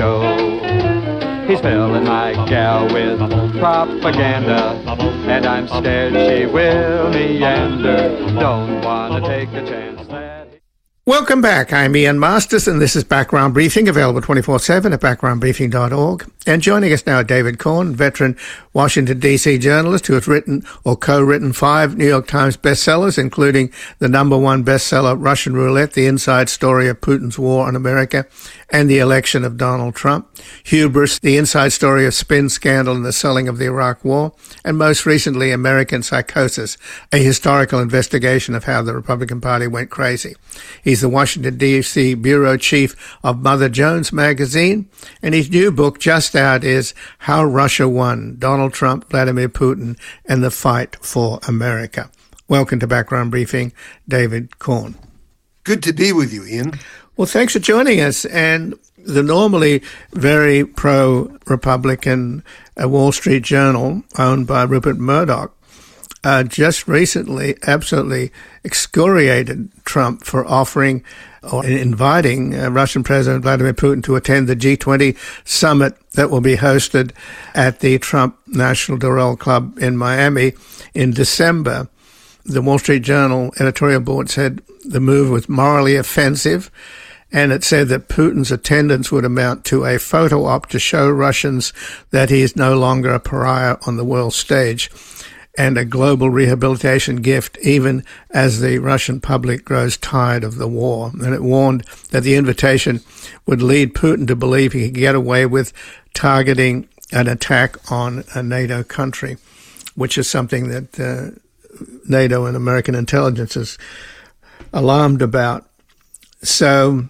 Joe. He's filling my gal with propaganda, and I'm scared she will meander. Don't want to take a chance that... Welcome back. I'm Ian Masters, and this is Background Briefing, available 24/7 at backgroundbriefing.org. And joining us now, David Corn, veteran Washington, D.C. journalist who has written or co-written 5 New York Times bestsellers, including the #1 bestseller, Russian Roulette, The Inside Story of Putin's War on America and the Election of Donald Trump, Hubris, The Inside Story of Spin Scandal and the Selling of the Iraq War, and most recently, American Psychosis, a historical investigation of how the Republican Party went crazy. He's the Washington, D.C. bureau chief of Mother Jones magazine, and his new book just out is How Russia Won, Donald Trump, Vladimir Putin, and the Fight for America. Welcome to Background Briefing, David Corn. Good to be with you, Ian. Well, thanks for joining us. And the normally very pro-Republican Wall Street Journal, owned by Rupert Murdoch, just recently absolutely excoriated Trump for offering or inviting Russian President Vladimir Putin to attend the G20 summit that will be hosted at the Trump National Doral Club in Miami in December. The Wall Street Journal editorial board said the move was morally offensive, and it said that Putin's attendance would amount to a photo op to show Russians that he is no longer a pariah on the world stage, and a global rehabilitation gift even as the Russian public grows tired of the war. And it warned that the invitation would lead Putin to believe he could get away with targeting an attack on a NATO country, which is something that NATO and American intelligence is alarmed about. So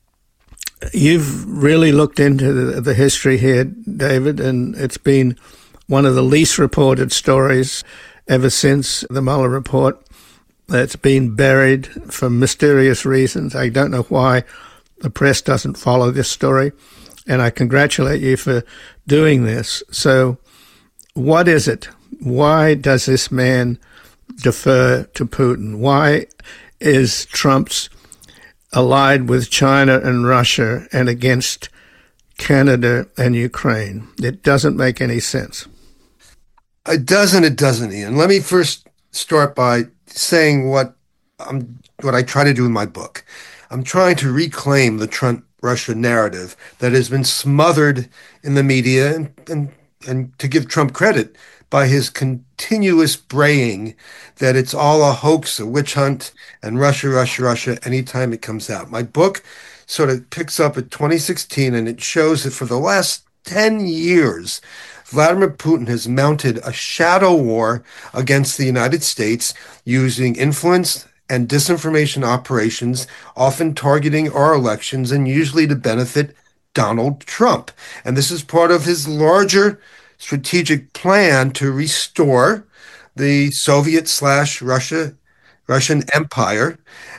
you've really looked into the history here, David, and it's been one of the least reported stories ever since the Mueller report. It's been buried for mysterious reasons. I don't know why the press doesn't follow this story, and I congratulate you for doing this. So what is it? Why does this man defer to Putin? Why is Trump's allied with China and Russia and against Canada and Ukraine? It doesn't make any sense. It doesn't, Ian. Let me first start by saying what I try to do in my book. I'm trying to reclaim the Trump-Russia narrative that has been smothered in the media and to give Trump credit by his continuous braying that it's all a hoax, a witch hunt, and Russia, anytime it comes out. My book sort of picks up at 2016, and it shows that for the last 10 years, Vladimir Putin has mounted a shadow war against the United States using influence and disinformation operations, often targeting our elections and usually to benefit Donald Trump. And this is part of his larger strategic plan to restore the Soviet/Russian empire.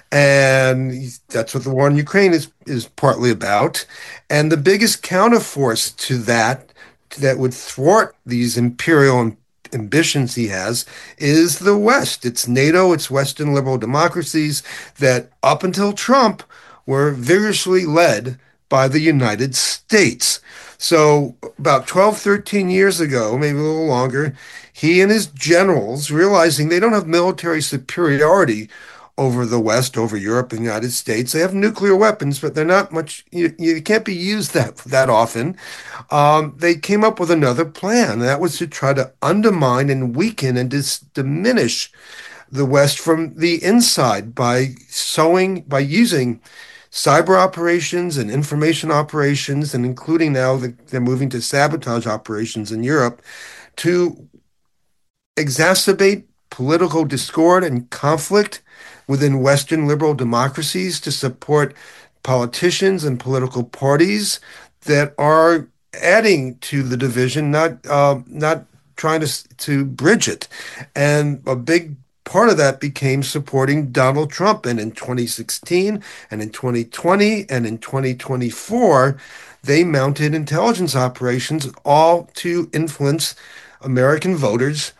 And that's what the war in Ukraine is partly about. And the biggest counterforce to that would thwart these imperial ambitions he has is the West. It's NATO, it's Western liberal democracies that up until Trump were vigorously led by the United States. So about 12, 13 years ago, maybe a little longer, he and his generals, realizing they don't have military superiority over the West, over Europe and the United States. They have nuclear weapons, but they're not much, you can't be used that often. They came up with another plan, and that was to try to undermine and weaken and diminish the West from the inside by using cyber operations and information operations, and including now they're moving to sabotage operations in Europe to exacerbate political discord and conflict within Western liberal democracies, to support politicians and political parties that are adding to the division, not trying to bridge it. And a big part of that became supporting Donald Trump. And in 2016 and in 2020 and in 2024, they mounted intelligence operations all to influence American voters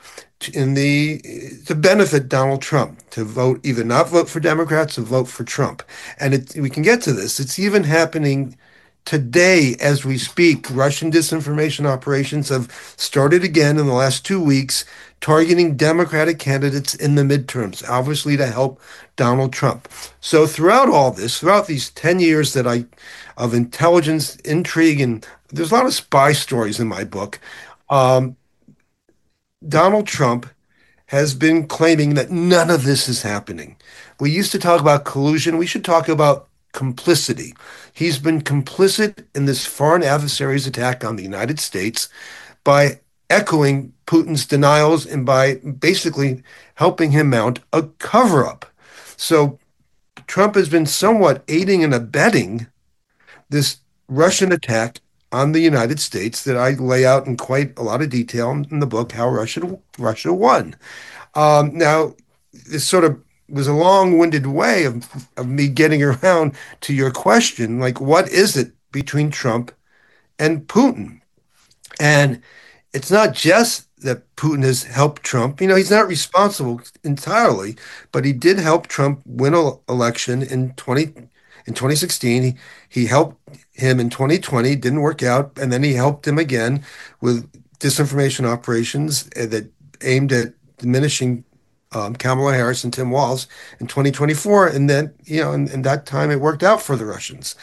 to benefit Donald Trump, to not vote for Democrats, to vote for Trump. And we can get to this. It's even happening today, as we speak, Russian disinformation operations have started again in the last 2 weeks, targeting Democratic candidates in the midterms, obviously to help Donald Trump. So throughout all this, throughout these 10 years of intelligence, intrigue, and there's a lot of spy stories in my book, um, Donald Trump has been claiming that none of this is happening. We used to talk about collusion. We should talk about complicity. He's been complicit in this foreign adversary's attack on the United States by echoing Putin's denials and by basically helping him mount a cover up. So Trump has been somewhat aiding and abetting this Russian attack on the United States that I lay out in quite a lot of detail in the book, How Russia Won. Now, this sort of was a long-winded way of me getting around to your question, like, what is it between Trump and Putin? And it's not just that Putin has helped Trump. He's not responsible entirely, but he did help Trump win an election in 2016. He helped him in 2020, didn't work out, and then he helped him again with disinformation operations that aimed at diminishing Kamala Harris and Tim Walz in 2024, and then in that time it worked out for the Russians.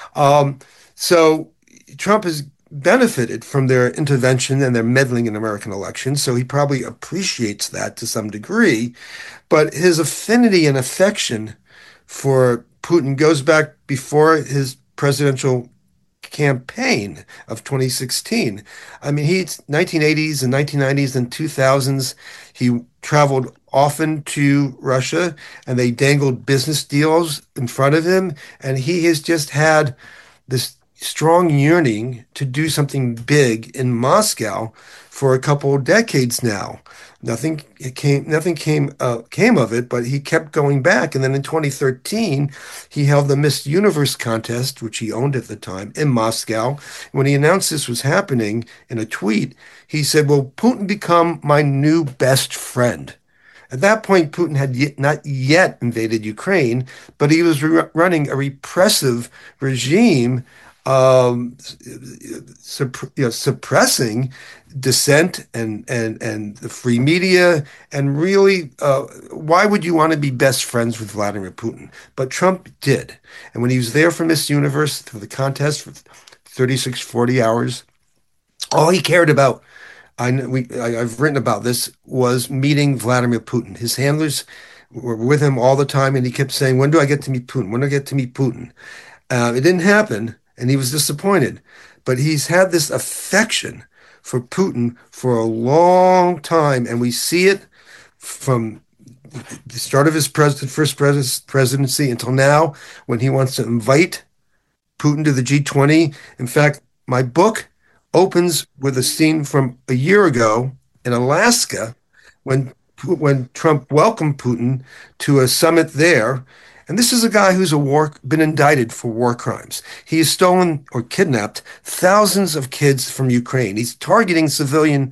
So Trump has benefited from their intervention and their meddling in American elections, so he probably appreciates that to some degree. But his affinity and affection for Putin goes back before his presidential campaign of 2016. I mean, he's 1980s and 1990s and 2000s. He traveled often to Russia, and they dangled business deals in front of him. And he has just had this strong yearning to do something big in Moscow for a couple of decades now. Nothing came of it, but he kept going back. And then in 2013, he held the Miss Universe contest, which he owned at the time, in Moscow. When he announced this was happening in a tweet, he said, "Will Putin become my new best friend?" At that point, Putin had not yet invaded Ukraine, but he was running a repressive regime, suppressing dissent and the free media. And really, why would you want to be best friends with Vladimir Putin? But Trump did. And when he was there for Miss Universe, for the contest for 36, 40 hours, all he cared about, I've written about this, was meeting Vladimir Putin. His handlers were with him all the time, and he kept saying, "When do I get to meet Putin? When do I get to meet Putin?" It didn't happen, and he was disappointed. But he's had this affection for Putin for a long time, and we see it from the start of his first presidency until now, when he wants to invite Putin to the G20. In fact, my book opens with a scene from a year ago in Alaska when Trump welcomed Putin to a summit there. And this is a guy who's been indicted for war crimes. He has stolen or kidnapped thousands of kids from Ukraine. He's targeting civilian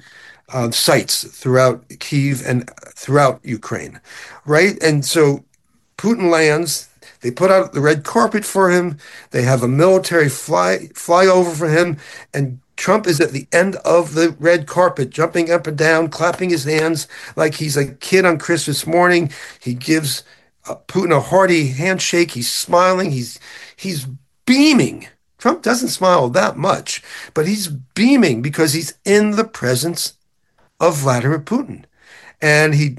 sites throughout Kyiv and throughout Ukraine, right? And so Putin lands. They put out the red carpet for him. They have a military flyover for him, and Trump is at the end of the red carpet, jumping up and down, clapping his hands like he's a kid on Christmas morning. He gives Putin a hearty handshake. He's smiling. He's beaming. Trump doesn't smile that much, but he's beaming because he's in the presence of Vladimir Putin. And he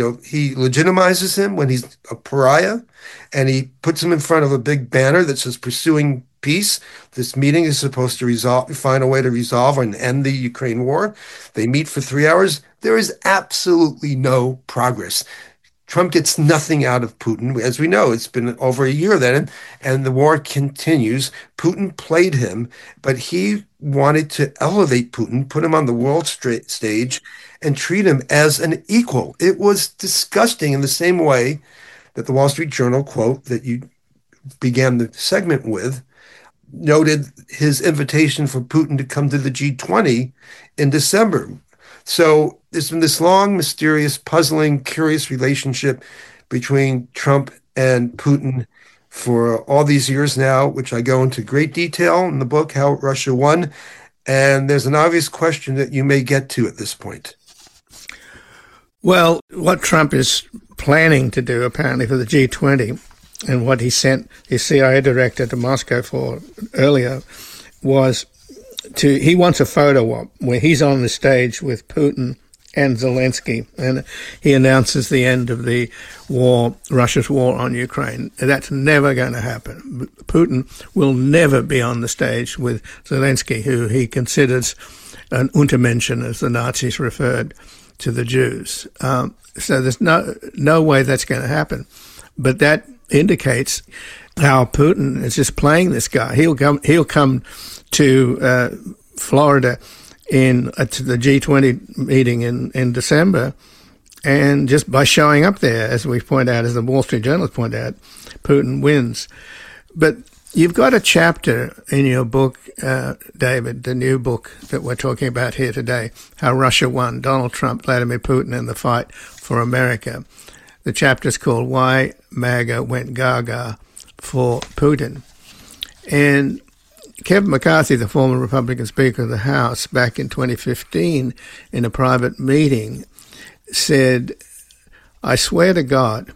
legitimizes him when he's a pariah, and he puts him in front of a big banner that says "Pursuing Peace." This meeting is supposed to find a way to resolve and end the Ukraine war. They meet for 3 hours. There is absolutely no progress. Trump gets nothing out of Putin. As we know, it's been over a year then, and the war continues. Putin played him, but he wanted to elevate Putin, put him on the world stage, and treat him as an equal. It was disgusting, in the same way that the Wall Street Journal quote that you began the segment with noted his invitation for Putin to come to the G20 in December. So there's been this long, mysterious, puzzling, curious relationship between Trump and Putin for all these years now, which I go into great detail in the book, How Russia Won. And there's an obvious question that you may get to at this point. Well, what Trump is planning to do, apparently, for the G20, and what he sent his CIA director to Moscow for earlier, was he wants a photo op where he's on the stage with Putin and Zelensky, and he announces the end of the war, Russia's war on Ukraine. That's never going to happen. Putin will never be on the stage with Zelensky, who he considers an Untermenschen, as the Nazis referred to the Jews. So there's no way that's going to happen. But that indicates how Putin is just playing this guy. He'll come to Florida to the G20 meeting in December, and just by showing up there, as we point out, as the Wall Street Journal point out, Putin wins. But you've got a chapter in your book, David, the new book that we're talking about here today, How Russia Won, Donald Trump, Vladimir Putin, and the Fight for America. The chapter is called Why MAGA Went Gaga for Putin. And Kevin McCarthy, the former Republican Speaker of the House, back in 2015 in a private meeting, said, I swear to God,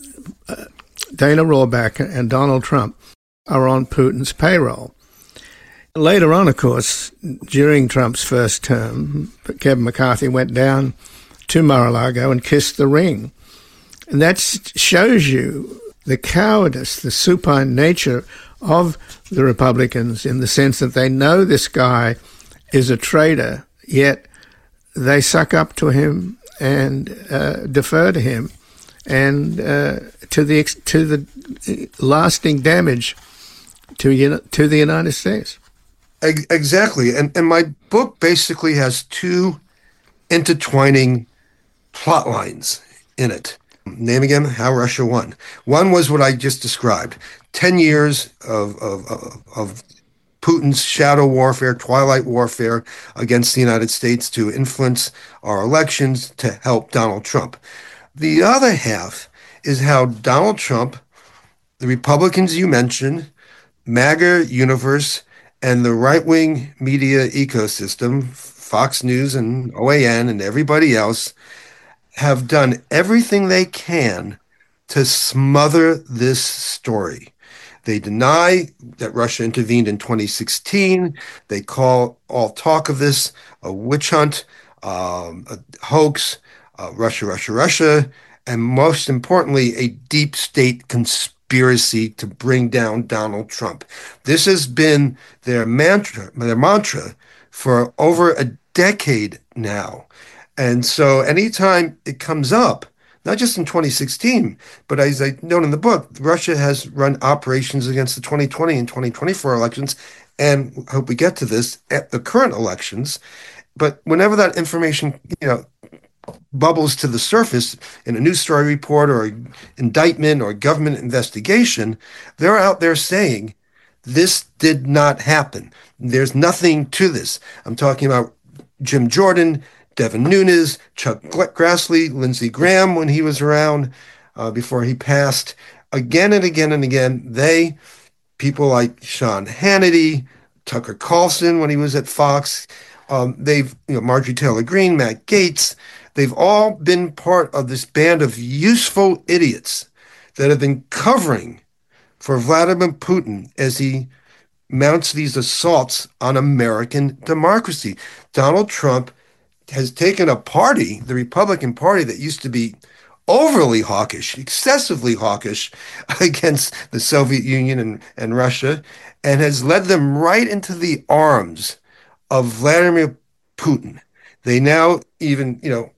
Dana Rohrabacher and Donald Trump are on Putin's payroll. Later on, of course, during Trump's first term, Kevin McCarthy went down to Mar-a-Lago and kissed the ring. And that shows you the cowardice, the supine nature of the Republicans, in the sense that they know this guy is a traitor, yet they suck up to him and defer to him, and to the lasting damage to the United States. Exactly. And my book basically has two intertwining plot lines in it. Name again, How Russia Won. One was what I just described. 10 years of Putin's shadow warfare, twilight warfare against the United States to influence our elections to help Donald Trump. The other half is how Donald Trump, the Republicans you mentioned, MAGA universe, and the right-wing media ecosystem, Fox News and OAN and everybody else, have done everything they can to smother this story. They deny that Russia intervened in 2016. They call all talk of this a witch hunt, a hoax, Russia, and most importantly, a deep state conspiracy to bring down Donald Trump. This has been their mantra for over a decade now. And so anytime it comes up, not just in 2016, but as I note in the book, Russia has run operations against the 2020 and 2024 elections, and I hope we get to this, at the current elections. But whenever that information, bubbles to the surface in a news story report or indictment or government investigation, they're out there saying, this did not happen. There's nothing to this. I'm talking about Jim Jordan, Devin Nunes, Chuck Grassley, Lindsey Graham when he was around before he passed. Again and again and again, people like Sean Hannity, Tucker Carlson when he was at Fox, Marjorie Taylor Greene, Matt Gaetz, they've all been part of this band of useful idiots that have been covering for Vladimir Putin as he mounts these assaults on American democracy. Donald Trump has taken a party, the Republican Party, that used to be overly hawkish, excessively hawkish against the Soviet Union and Russia, and has led them right into the arms of Vladimir Putin. They now even,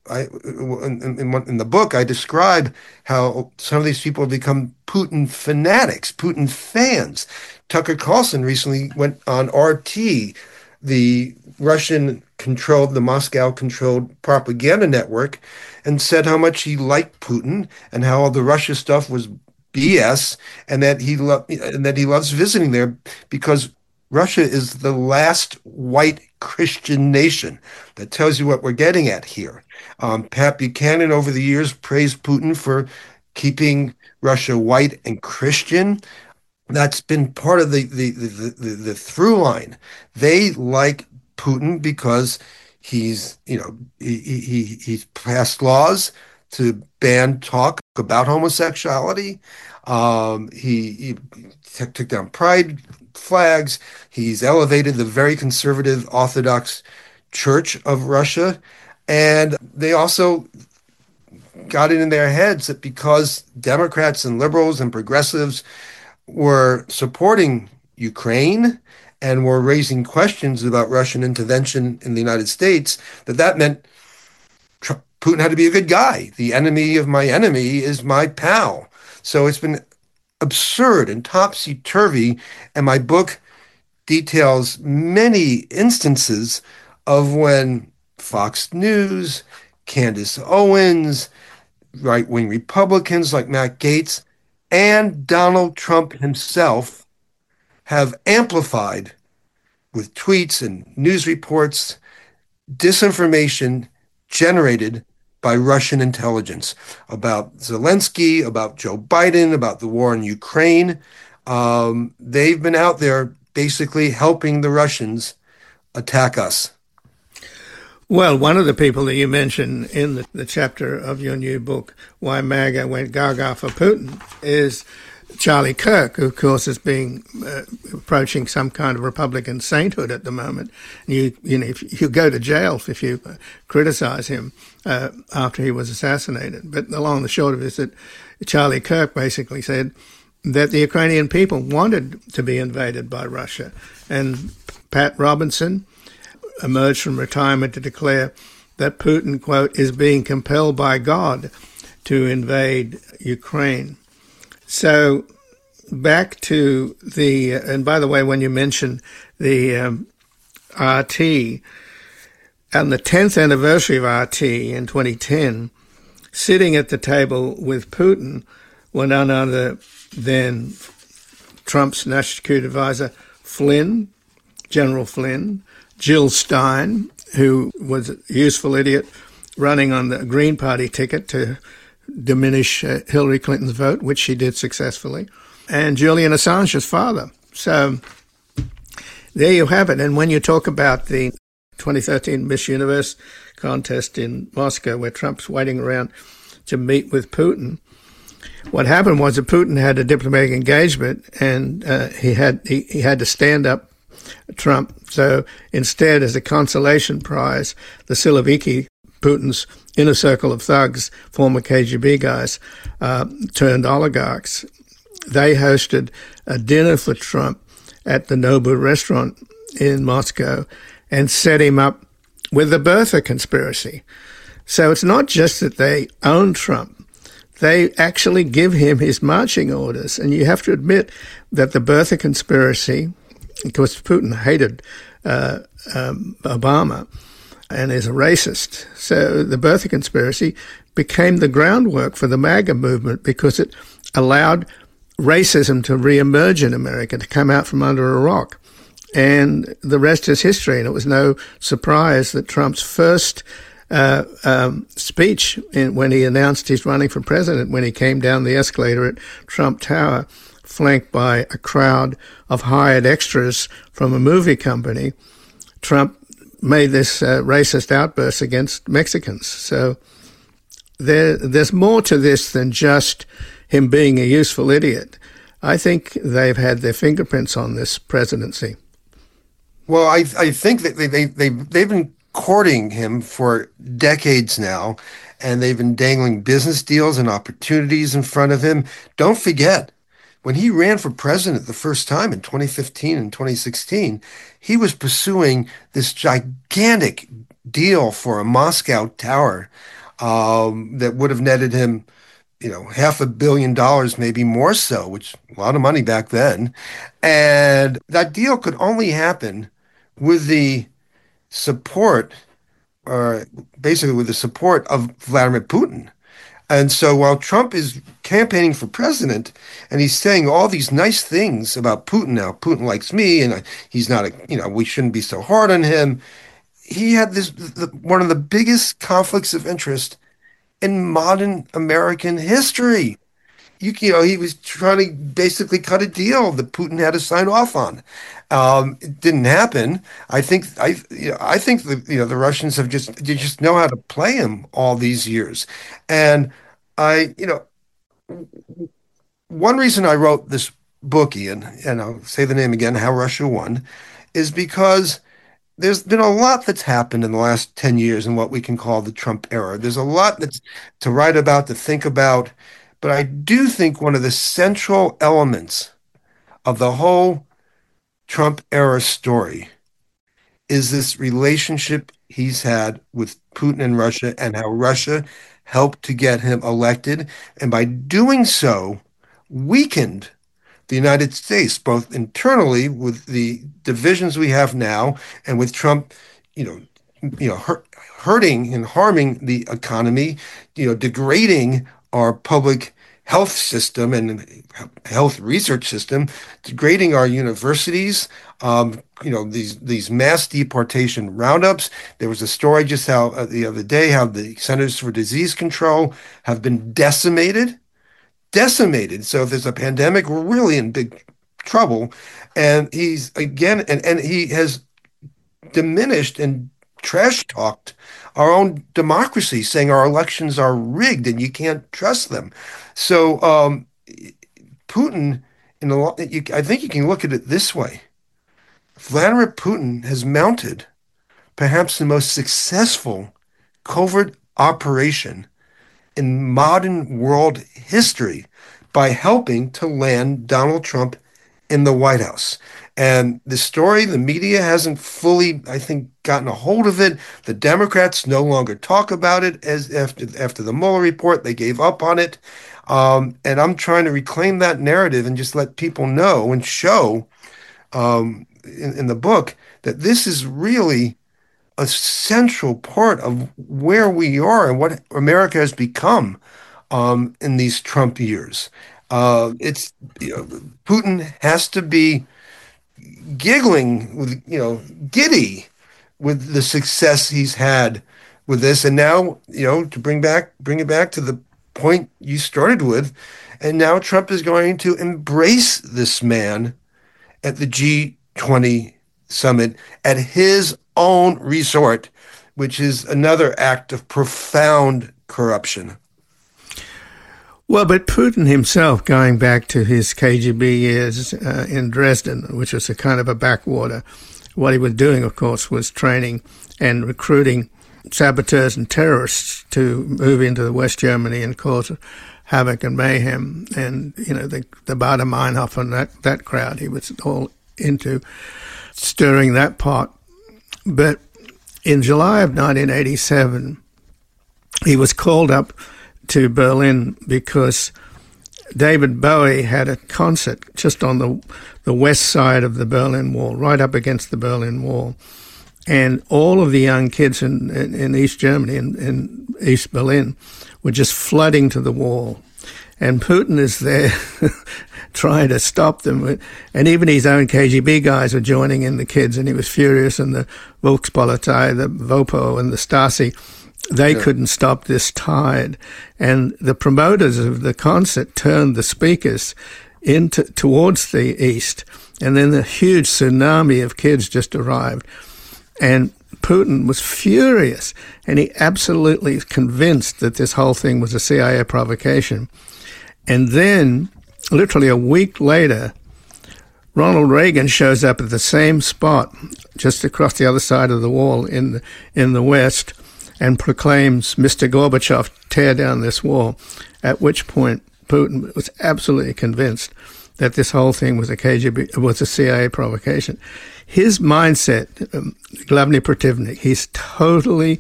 in the book, I describe how some of these people have become Putin fanatics, Putin fans. Tucker Carlson recently went on RT, the Russian-controlled, the Moscow-controlled propaganda network, and said how much he liked Putin and how all the Russia stuff was BS, and that he loves visiting there because Russia is the last white Christian nation. That tells you what we're getting at here. Pat Buchanan over the years praised Putin for keeping Russia white and Christian. That's been part of the through line. They like Putin because he's passed laws to ban talk about homosexuality. He took down pride flags. He's elevated the very conservative Orthodox Church of Russia. And they also got it in their heads that because Democrats and liberals and progressives were supporting Ukraine and were raising questions about Russian intervention in the United States, that meant Putin had to be a good guy. The enemy of my enemy is my pal. So it's been absurd and topsy-turvy. And my book details many instances of when Fox News, Candace Owens, right-wing Republicans like Matt Gaetz, and Donald Trump himself have amplified with tweets and news reports disinformation generated by Russian intelligence about Zelensky, about Joe Biden, about the war in Ukraine. They've been out there basically helping the Russians attack us. Well, one of the people that you mentioned in the chapter of your new book, Why MAGA Went Gaga for Putin, is Charlie Kirk, who, of course, is approaching some kind of Republican sainthood at the moment. You know, if you go to jail if you criticize him after he was assassinated. But the long and the short of it is that Charlie Kirk basically said that the Ukrainian people wanted to be invaded by Russia. And Pat Robinson emerged from retirement to declare that Putin, quote, is being compelled by God to invade Ukraine. So back to and by the way, when you mentioned the RT, on the 10th anniversary of RT in 2010, sitting at the table with Putin were none other than Trump's national security advisor, General Flynn, Jill Stein, who was a useful idiot running on the Green Party ticket to diminish Hillary Clinton's vote, which she did successfully, and Julian Assange's father. So there you have it. And when you talk about the 2013 Miss Universe contest in Moscow, where Trump's waiting around to meet with Putin, what happened was that Putin had a diplomatic engagement, and he had to stand up Trump. So instead, as a consolation prize, the Siloviki, Putin's inner circle of thugs, former KGB guys, turned oligarchs, they hosted a dinner for Trump at the Nobu restaurant in Moscow and set him up with the birther conspiracy. So it's not just that they own Trump. They actually give him his marching orders. And you have to admit that the birther conspiracy, because Putin hated Obama and is a racist. So the birther conspiracy became the groundwork for the MAGA movement because it allowed racism to reemerge in America, to come out from under a rock. And the rest is history. And it was no surprise that Trump's first speech when he announced he's running for president, when he came down the escalator at Trump Tower, flanked by a crowd of hired extras from a movie company, Trump made this racist outburst against Mexicans. So there's more to this than just him being a useful idiot. I think they've had their fingerprints on this presidency. Well, I think that they've been courting him for decades now, and they've been dangling business deals and opportunities in front of him. Don't forget, when he ran for president the first time in 2015 and 2016, he was pursuing this gigantic deal for a Moscow tower that would have netted him, $500 million, maybe more so, which a lot of money back then. And that deal could only happen with the support, or basically with the support of Vladimir Putin. And so while Trump is campaigning for president and he's saying all these nice things about Putin now, Putin likes me and he's not we shouldn't be so hard on him. He had one of the biggest conflicts of interest in modern American history. he was trying to basically cut a deal that Putin had to sign off on. It didn't happen. I think the Russians they just know how to play him all these years. And I, you know, one reason I wrote this book, Ian, and I'll say the name again, How Russia Won, is because there's been a lot that's happened in the last 10 years in what we can call the Trump era. There's a lot that's to write about, to think about, but I do think one of the central elements of the whole Trump era story is this relationship he's had with Putin and Russia, and how Russia helped to get him elected, and by doing so, weakened the United States, both internally with the divisions we have now, and with Trump, hurting and harming the economy, degrading our public health system and health research system, degrading our universities. These mass deportation roundups. There was a story just how the other day how the Centers for Disease Control have been decimated. So if there's a pandemic, we're really in big trouble. And he's again, and he has diminished and trash talked our own democracy, saying our elections are rigged and you can't trust them. So Putin, I think you can look at it this way. Vladimir Putin has mounted perhaps the most successful covert operation in modern world history by helping to land Donald Trump in the White House. And the story, the media hasn't fully, I think, gotten a hold of it. The Democrats no longer talk about it as after the Mueller report. They gave up on it. And I'm trying to reclaim that narrative and just let people know and show in the book that this is really a central part of where we are and what America has become in these Trump years. Putin has to be giggling with, giddy with the success he's had with this. And now, to bring it back to the point you started with, and now Trump is going to embrace this man at the G20 summit at his own resort, which is another act of profound corruption. Well, but Putin himself, going back to his KGB years in Dresden, which was a kind of a backwater, what he was doing, of course, was training and recruiting saboteurs and terrorists to move into West Germany and cause havoc and mayhem. And, the Baader Meinhof and that crowd, he was all into stirring that pot. But in July of 1987, he was called up to Berlin because David Bowie had a concert just on the west side of the Berlin Wall, right up against the Berlin Wall. And all of the young kids in East Germany, in East Berlin, were just flooding to the wall. And Putin is there trying to stop them. And even his own KGB guys were joining in the kids, and he was furious. And the Volkspolizei, the VOPO, and the Stasi, they couldn't stop this tide. And the promoters of the concert turned the speakers towards the east. And then the huge tsunami of kids just arrived. And Putin was furious, and he absolutely convinced that this whole thing was a CIA provocation. And then, literally a week later, Ronald Reagan shows up at the same spot, just across the other side of the wall in the West, and proclaims, "Mr. Gorbachev, tear down this wall," at which point Putin was absolutely convinced that this whole thing was a CIA provocation. His mindset, Glavny Protivnik, he's totally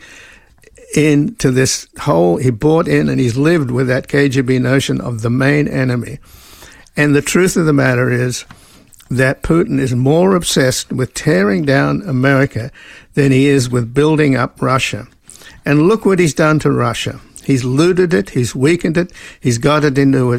into this he bought in and he's lived with that KGB notion of the main enemy. And the truth of the matter is that Putin is more obsessed with tearing down America than he is with building up Russia. And look what he's done to Russia. He's looted it, he's weakened it, he's got it into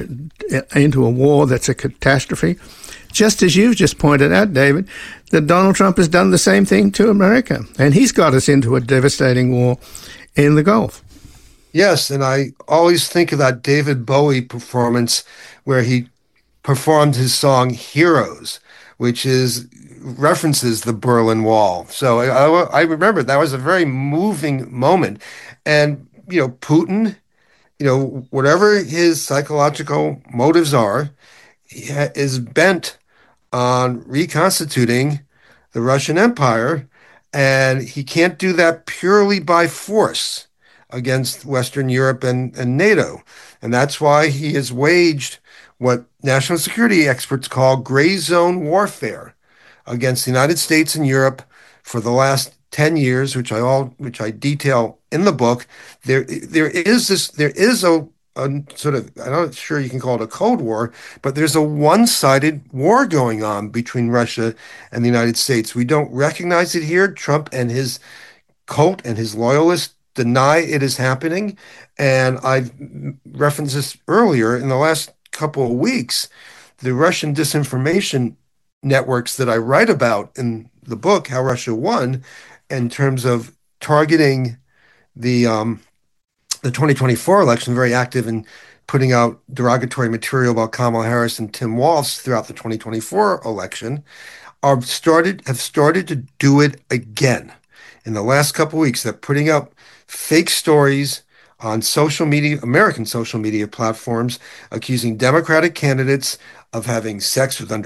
a war that's a catastrophe. Just as you've just pointed out, David, that Donald Trump has done the same thing to America. And he's got us into a devastating war in the Gulf. Yes, and I always think of that David Bowie performance where he performed his song Heroes, which is references the Berlin Wall. So I remember that was a very moving moment. And, Putin, whatever his psychological motives are, is bent on reconstituting the Russian Empire, and he can't do that purely by force against Western Europe and NATO. And that's why he has waged what national security experts call gray zone warfare against the United States and Europe for the last 10 years, which I detail in the book. There is a sort of, I'm not sure you can call it a Cold War, but there's a one-sided war going on between Russia and the United States. We don't recognize it here. Trump and his cult and his loyalists deny it is happening. And I've referenced this earlier in the last couple of weeks. The Russian disinformation networks that I write about in the book, How Russia Won, in terms of targeting the um, the 2024 election, very active in putting out derogatory material about Kamala Harris and Tim Walz throughout the 2024 election, have started to do it again in the last couple of weeks. They're putting up fake stories on social media, American social media platforms, accusing Democratic candidates of having sex with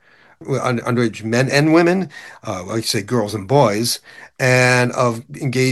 underage men and women, like say girls and boys, and of engaging